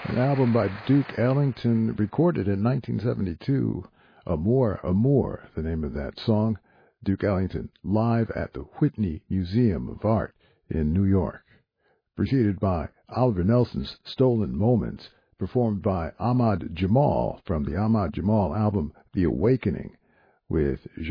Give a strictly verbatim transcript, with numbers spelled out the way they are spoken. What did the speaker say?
An album by Duke Ellington, recorded in nineteen seventy-two. Amour, Amour, the name of that song. Duke Ellington, live at the Whitney Museum of Art in New York. Preceded by Oliver Nelson's Stolen Moments, performed by Ahmad Jamal from the Ahmad Jamal album The Awakening, with